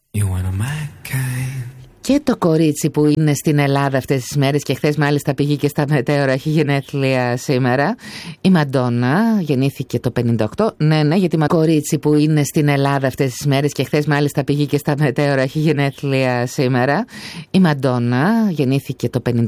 Και το κορίτσι που είναι στην Ελλάδα αυτές τις μέρες και χθες μάλιστα πήγε και στα μετέωρα, έχει γενέθλια σήμερα. Η Μαντόνα γεννήθηκε το 58. Ναι, γιατί κορίτσι που είναι στην Ελλάδα αυτές τις μέρες και χθες μάλιστα πήγε και στα μετέωρα, έχει γενέθλια σήμερα. Η Μαντόνα γεννήθηκε το 58.